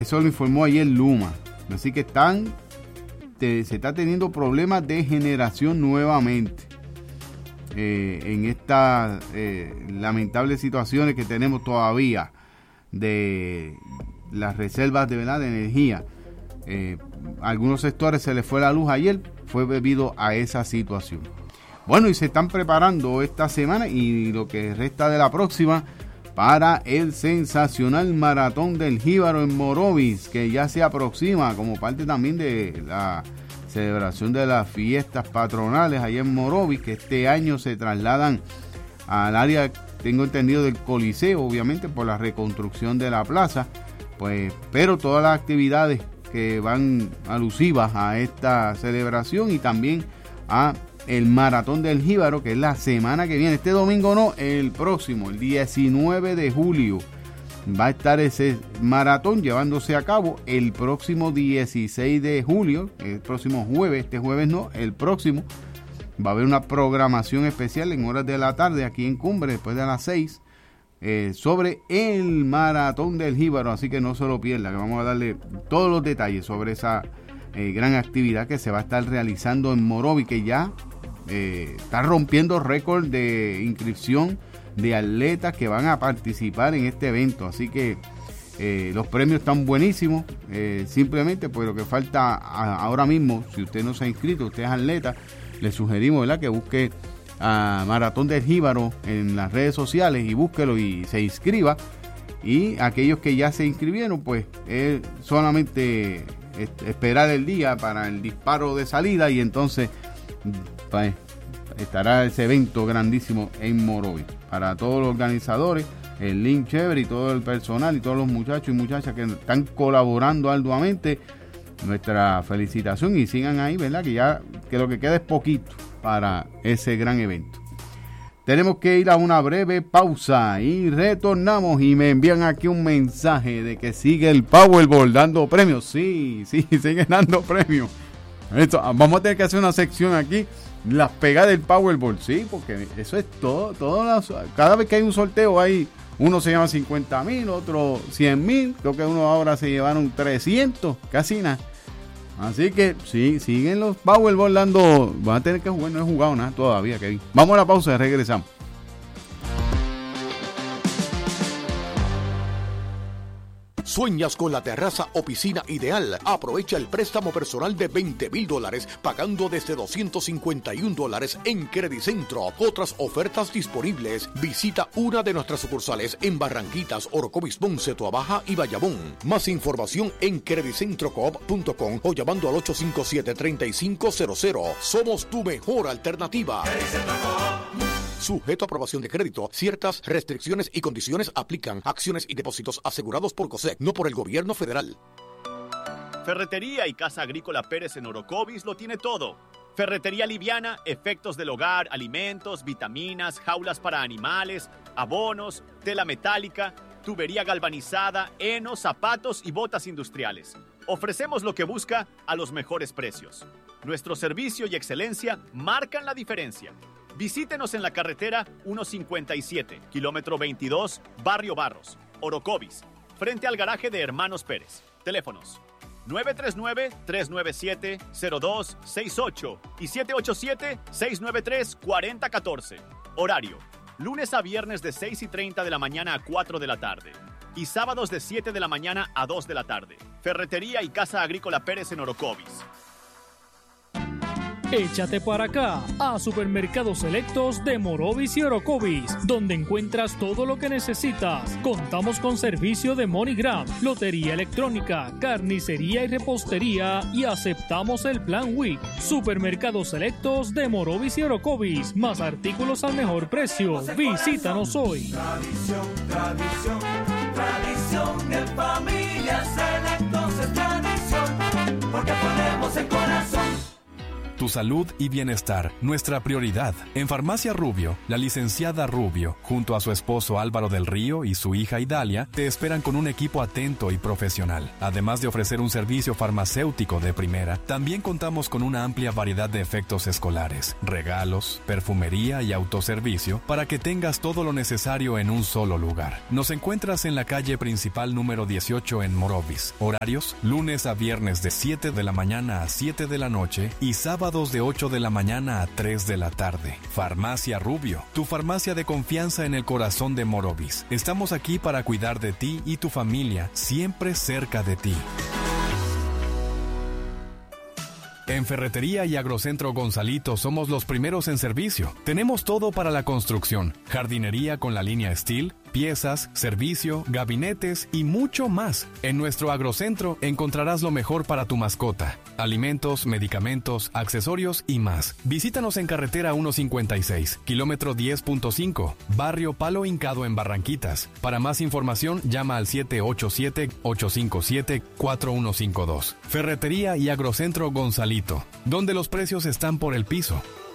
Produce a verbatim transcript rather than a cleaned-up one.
Eso lo informó ayer Luma. Así que están, te, se está teniendo problemas de generación nuevamente eh, en estas eh, lamentables situaciones que tenemos todavía de las reservas de, ¿verdad? de energía. Eh, algunos sectores se les fue la luz ayer, fue debido a esa situación. Bueno, y se están preparando esta semana y lo que resta de la próxima para el sensacional Maratón del Jíbaro en Morovis, que ya se aproxima como parte también de la celebración de las fiestas patronales allá en Morovis, que este año se trasladan al área, tengo entendido, del Coliseo, obviamente por la reconstrucción de la plaza, pues, pero todas las actividades que van alusivas a esta celebración y también a el Maratón del Jíbaro, que es la semana que viene, este domingo no, el próximo, el diecinueve de julio, va a estar ese maratón llevándose a cabo el próximo dieciséis de julio, el próximo jueves, este jueves no, el próximo, va a haber una programación especial en horas de la tarde aquí en Cumbre, después de las seis, eh, sobre el Maratón del Jíbaro, así que no se lo pierda, que vamos a darle todos los detalles sobre esa eh, gran actividad que se va a estar realizando en Morovis, que ya eh, está rompiendo récord de inscripción de atletas que van a participar en este evento, así que eh, los premios están buenísimos, eh, simplemente pues lo que falta a, ahora mismo, si usted no se ha inscrito, usted es atleta, le sugerimos, ¿verdad?, que busque a Maratón del Jíbaro en las redes sociales y búsquelo y se inscriba, y aquellos que ya se inscribieron, pues es solamente esperar el día para el disparo de salida y entonces pues, estará ese evento grandísimo en Morovis. Para todos los organizadores, el link chévere y todo el personal y todos los muchachos y muchachas que están colaborando arduamente, nuestra felicitación y sigan ahí, ¿verdad? Que ya que lo que queda es poquito para ese gran evento. Tenemos que ir a una breve pausa y retornamos y me envían aquí un mensaje de que sigue el Powerball dando premios. Sí, sí, sigue dando premios. Esto, vamos a tener que hacer una sección aquí, las pegadas del Powerball, sí, porque eso es todo, todo las, cada vez que hay un sorteo hay, uno se lleva cincuenta mil, otro cien mil, creo que uno ahora se llevaron trescientos, casi nada. Así que sí, siguen los Powerball dando, van a tener que jugar, no he jugado nada todavía, Kevin. Vamos a la pausa y regresamos. ¿Sueñas con la terraza o piscina ideal? Aprovecha el préstamo personal de veinte mil dólares pagando desde doscientos cincuenta y un dólares en Credicentro. Otras ofertas disponibles. Visita una de nuestras sucursales en Barranquitas, Orocovis, Ponce, Toabaja y Bayamón. Más información en credicentro coop punto com o llamando al ocho cinco siete, tres cinco cero cero. Somos tu mejor alternativa. Sujeto a aprobación de crédito, ciertas restricciones y condiciones aplican. Acciones y depósitos asegurados por COSEC, no por el gobierno federal. Ferretería y Casa Agrícola Pérez en Orocovis lo tiene todo. Ferretería liviana, efectos del hogar, alimentos, vitaminas, jaulas para animales, abonos, tela metálica, tubería galvanizada, heno, zapatos y botas industriales. Ofrecemos lo que busca a los mejores precios. Nuestro servicio y excelencia marcan la diferencia. Visítenos en la carretera ciento cincuenta y siete, kilómetro veintidós, Barrio Barros, Orocovis, frente al garaje de Hermanos Pérez. Teléfonos nueve tres nueve, tres nueve siete, cero dos seis ocho y siete ocho siete, seis nueve tres, cuatro cero uno cuatro. Horario, lunes a viernes de seis y treinta de la mañana a cuatro de la tarde y sábados de siete de la mañana a dos de la tarde. Ferretería y Casa Agrícola Pérez en Orocovis. Échate para acá, a Supermercados Selectos de Morovis y Orocovis, donde encuentras todo lo que necesitas. Contamos con servicio de MoneyGram, lotería electrónica, carnicería y repostería y aceptamos el Plan Week. Supermercados Selectos de Morovis y Orocovis, más artículos al mejor precio. Visítanos hoy. Tradición, tradición, tradición en familia. Selectos es tradición, porque ponemos el corazón. tu salud y bienestar, nuestra prioridad. En Farmacia Rubio, la licenciada Rubio, junto a su esposo Álvaro del Río y su hija Idalia, te esperan con un equipo atento y profesional. Además de ofrecer un servicio farmacéutico de primera, también contamos con una amplia variedad de efectos escolares, regalos, perfumería y autoservicio para que tengas todo lo necesario en un solo lugar. Nos encuentras en la calle principal número dieciocho en Morovis. Horarios: lunes a viernes de siete de la mañana a siete de la noche y sábados de ocho de la mañana a tres de la tarde. Farmacia Rubio, tu farmacia de confianza en el corazón de Morovis. Estamos aquí para cuidar de ti y tu familia, siempre cerca de ti. En Ferretería y Agrocentro Gonzalito somos los primeros en servicio. Tenemos todo para la construcción, jardinería con la línea Steel, piezas, servicio, gabinetes y mucho más. En nuestro agrocentro encontrarás lo mejor para tu mascota: alimentos, medicamentos, accesorios y más. Visítanos en carretera ciento cincuenta y seis, kilómetro diez punto cinco, barrio Palo Hincado en Barranquitas. Para más información, llama al siete ocho siete, ocho cinco siete, cuatro uno cinco dos. Ferretería y Agrocentro Gonzalito, donde los precios están por el piso.